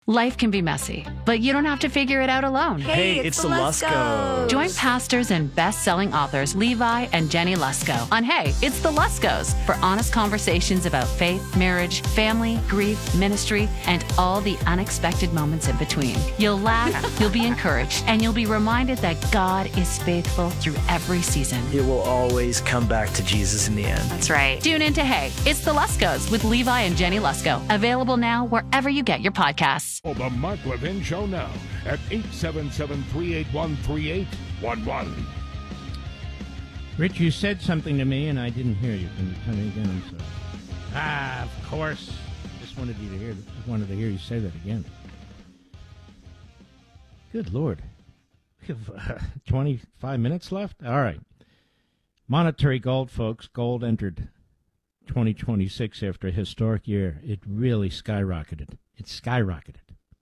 Life can be messy, but you don't have to figure it out alone. Hey, it's the Luskos. Join pastors and best-selling authors Levi and Jenny Lusko on Hey, It's the Luskos for honest conversations about faith, marriage, family, grief, ministry, and all the unexpected moments in between. You'll laugh, you'll be encouraged, and you'll be reminded that God is faithful through every season. It will always come back to Jesus in the end. That's right. Tune in to Hey, It's the Luskos with Levi and Jenny Lusko. Available now wherever you get your podcasts. Oh, the Mark Levin Show now at 877-381-3811. Rich, you said something to me and I didn't hear you. Can you tell me again? I'm sorry. Of course. Just wanted to hear you say that again. Good Lord. We have 25 minutes left? All right. Monetary gold, folks. Gold entered 2026 after a historic year. It really skyrocketed. It skyrocketed.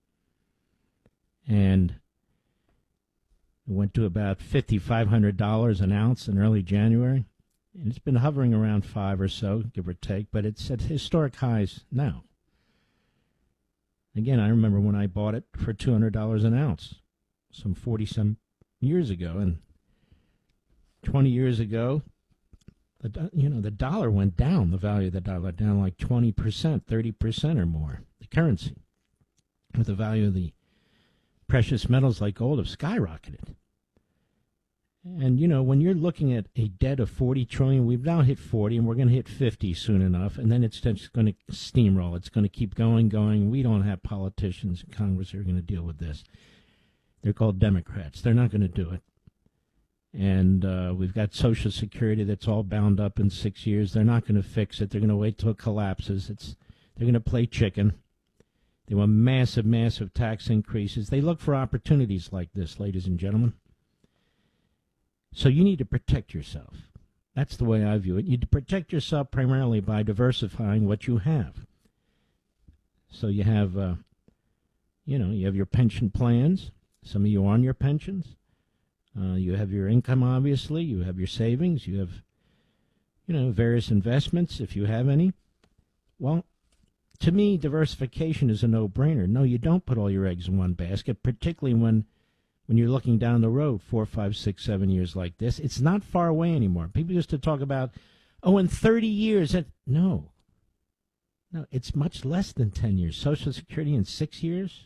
And it went to about $5,500 an ounce in early January. And it's been hovering around 5 or so, give or take, but it's at historic highs now. Again, I remember when I bought it for $200 an ounce, some 40-some years ago. And 20 years ago, the dollar went down, the value of the dollar down like 20%, 30% or more, the currency. With the value of the precious metals like gold have skyrocketed. And, when you're looking at a debt of $40 trillion, we've now hit 40, and we're going to hit 50 soon enough, and then it's just going to steamroll. It's going to keep going. We don't have politicians in Congress who are going to deal with this. They're called Democrats. They're not going to do it. And we've got Social Security that's all bound up in 6 years. They're not going to fix it. They're going to wait till it collapses. They're going to play chicken. They want massive, massive tax increases. They look for opportunities like this, ladies and gentlemen. So you need to protect yourself. That's the way I view it. You need to protect yourself primarily by diversifying what you have. So you have, you have your pension plans. Some of you are on your pensions. You have your income, obviously. You have your savings. You have, various investments, if you have any. Well, to me, diversification is a no-brainer. No, you don't put all your eggs in one basket, particularly when you're looking down the road 4, 5, 6, 7 years like this. It's not far away anymore. People used to talk about, in 30 years. No, it's much less than 10 years. Social Security in 6 years?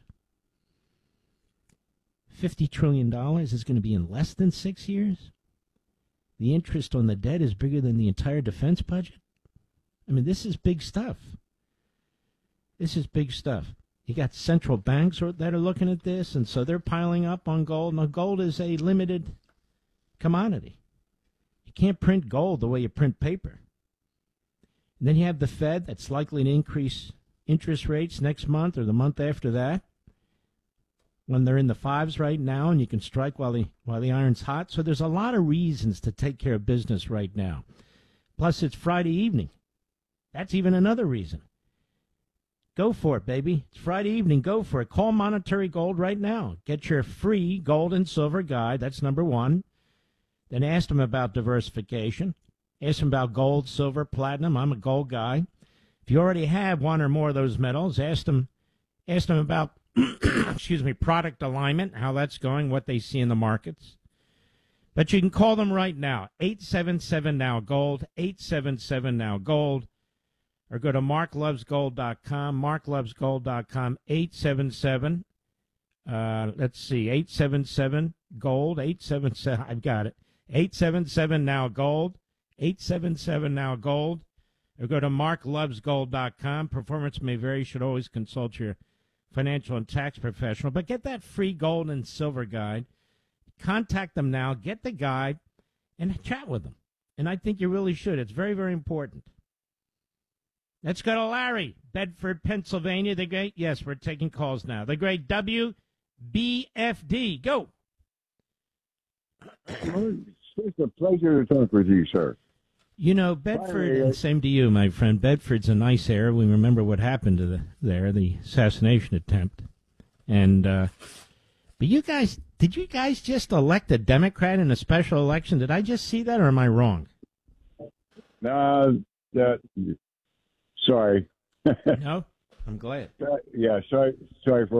$50 trillion is going to be in less than 6 years? The interest on the debt is bigger than the entire defense budget? I mean, this is big stuff. This is big stuff. You got central banks that are looking at this, and so they're piling up on gold. Now, gold is a limited commodity. You can't print gold the way you print paper. And then you have the Fed that's likely to increase interest rates next month or the month after that, when they're in the 5s right now, and you can strike while the iron's hot. So there's a lot of reasons to take care of business right now. Plus, it's Friday evening. That's even another reason. Go for it, baby. It's Friday evening. Go for it. Call Monetary Gold right now. Get your free gold and silver guide. That's number one. Then ask them about diversification. Ask them about gold, silver, platinum. I'm a gold guy. If you already have one or more of those metals, ask them about product alignment, how that's going, what they see in the markets. But you can call them right now, 877-NOW-GOLD, 877-NOW-GOLD, or go to marklovesgold.com, marklovesgold.com, 877-GOLD, 877, I've got it, 877-NOW-GOLD, 877-NOW-GOLD, or go to marklovesgold.com. Performance may vary. You should always consult your financial and tax professional, but get that free gold and silver guide. Contact them now, get the guide, and chat with them. And I think you really should. It's very, very important. Let's go to Larry, Bedford, Pennsylvania. The great, yes, we're taking calls now. The great WBFD. Go. It's a pleasure to talk with you, sir. Bedford, and same to you, my friend. Bedford's a nice area. We remember what happened to the assassination attempt. And, but did you guys just elect a Democrat in a special election? Did I just see that, or am I wrong? Sorry. No? I'm glad. Sorry for